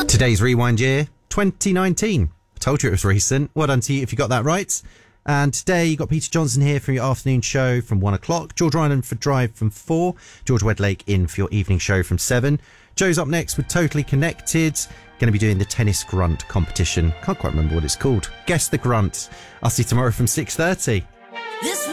Today's Rewind year, 2019. I told you it was recent. Well done to you if you got that right. And today you got Peter Johnson here for your afternoon show from 1 o'clock. George Ryan for Drive from 4. George Wedlake in for your evening show from 7. Joe's up next with Totally Connected. Going to be doing the tennis grunt competition. Can't quite remember what it's called. Guess the grunt. I'll see you tomorrow from 6:30.